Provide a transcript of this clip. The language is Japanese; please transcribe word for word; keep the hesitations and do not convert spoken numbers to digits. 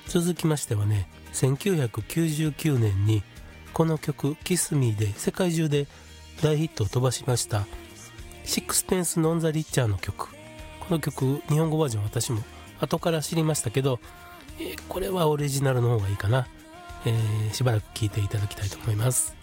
続きましてはね、せんきゅうひゃくきゅうじゅうきゅうねんにこの曲キスミーで世界中で大ヒットを飛ばしましたシックスペンスノンザリッチャーの曲。この曲日本語バージョン私も後から知りましたけど、えー、これはオリジナルの方がいいかな。えー、しばらく聴いていただきたいと思います。